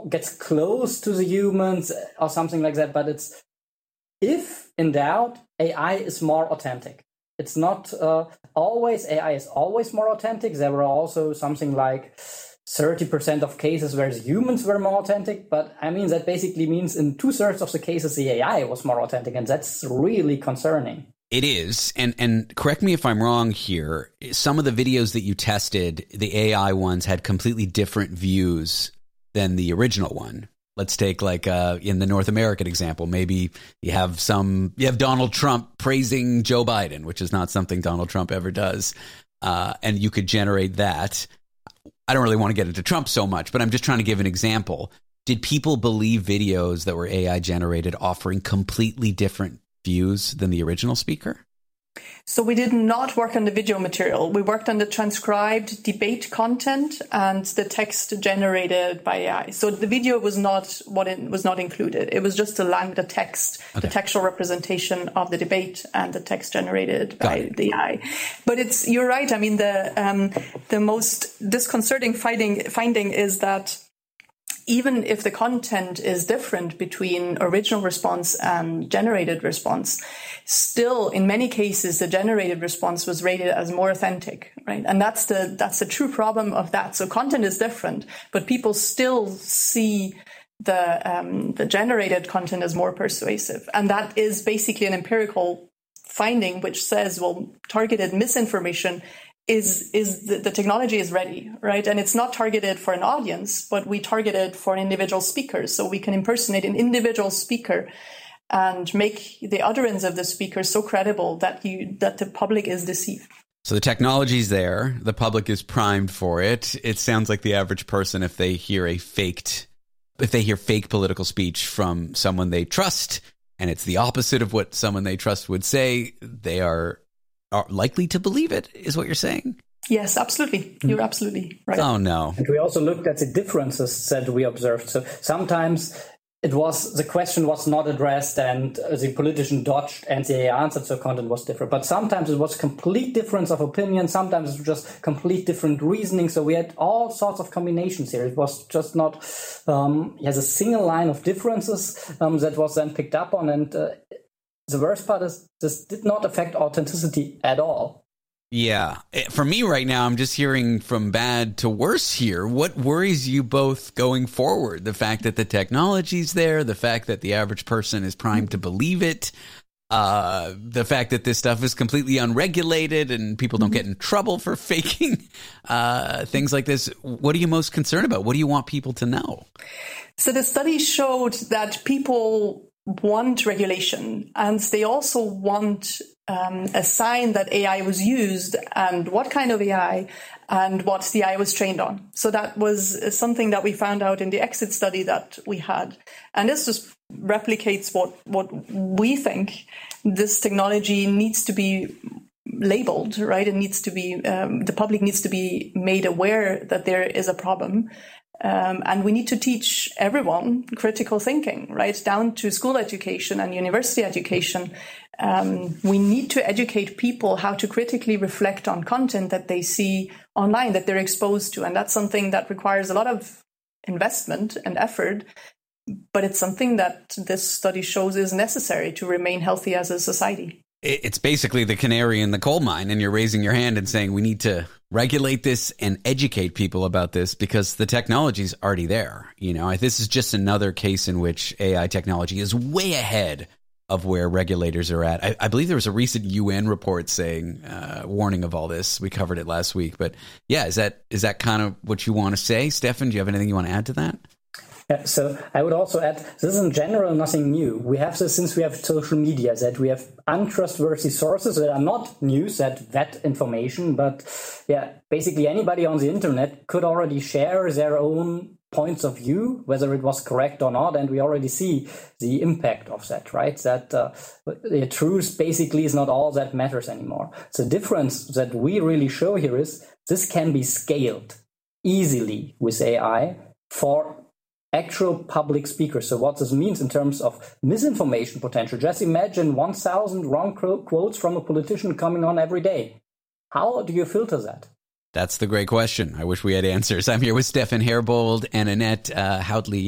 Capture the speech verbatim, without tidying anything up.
gets close to the humans or something like that. But it's, if in doubt, A I is more authentic. It's not uh, always, A I is always more authentic. There were also something like thirty percent of cases where the humans were more authentic. But I mean, that basically means in two thirds of the cases, the A I was more authentic. And that's really concerning. It is. And, and correct me if I'm wrong here. Some of the videos that you tested, the A I ones had completely different views than the original one. Let's take like uh, in the North American example, maybe you have some, you have Donald Trump praising Joe Biden, which is not something Donald Trump ever does. Uh, and you could generate that. I don't really want to get into Trump so much, but I'm just trying to give an example. Did people believe videos that were A I generated offering completely different views than the original speaker? So we did not work on the video material. We worked on the transcribed debate content and the text generated by A I. So the video was not what it was not included. It was just the lang- the text, okay. the textual representation of the debate and the text generated by it. the A I. But it's you're right. I mean, the um, the most disconcerting finding finding is that even if the content is different between original response and generated response, still in many cases the generated response was rated as more authentic, right? And that's the that's the true problem of that. So content is different, but people still see the um, the generated content as more persuasive, and that is basically an empirical finding which says, well, targeted misinformation is is the, the technology is ready, right? And it's not targeted for an audience, but we target it for an individual speaker. So we can impersonate an individual speaker and make the utterance of the speaker so credible that you that the public is deceived. So the technology's there. The public is primed for it. It sounds like the average person, if they hear a faked, if they hear fake political speech from someone they trust, and it's the opposite of what someone they trust would say, they are are likely to believe it, is what you're saying? Yes, absolutely. You're absolutely right. Oh, no. And we also looked at the differences that we observed. So sometimes it was, the question was not addressed and the politician dodged and the answer, so content was different. But sometimes it was complete difference of opinion. Sometimes it was just complete different reasoning. So we had all sorts of combinations here. It was just not, um, has a single line of differences um, that was then picked up on. And uh, the worst part is this did not affect authenticity at all. Yeah. For me right now, I'm just hearing from bad to worse here. What worries you both going forward? The fact that the technology's there, the fact that the average person is primed to believe it, uh, the fact that this stuff is completely unregulated and people don't get in trouble for faking uh, things like this. What are you most concerned about? What do you want people to know? So the study showed that people want regulation, and they also want um, a sign that A I was used and what kind of A I and what the A I was trained on. So that was something that we found out in the exit study that we had. And this just replicates what, what we think. This technology needs to be labeled, right? It needs to be, um, the public needs to be made aware that there is a problem. Um, and we need to teach everyone critical thinking, right, down to school education and university education. Um, we need to educate people how to critically reflect on content that they see online, that they're exposed to. And that's something that requires a lot of investment and effort. But it's something that this study shows is necessary to remain healthy as a society. It's basically the canary in the coal mine, and you're raising your hand and saying we need to regulate this and educate people about this because the technology's already there. You know, this is just another case in which A I technology is way ahead of where regulators are at. I, I believe there was a recent U N report saying, uh, warning of all this. We covered it last week, but yeah, is that is that kind of what you want to say, Stefan? Do you have anything you want to add to that? Yeah, so I would also add, this is in general nothing new. We have this since we have social media, that we have untrustworthy sources that are not news, that vet information. But yeah, basically anybody on the internet could already share their own points of view, whether it was correct or not. And we already see the impact of that, right? That uh, the truth basically is not all that matters anymore. The difference that we really show here is this can be scaled easily with A I for actual public speakers. So what this means in terms of misinformation potential, just imagine one thousand wrong quotes from a politician coming on every day. How do you filter that? That's the great question. I wish we had answers. I'm here with Stefan Herbold and Annette uh, Houtley.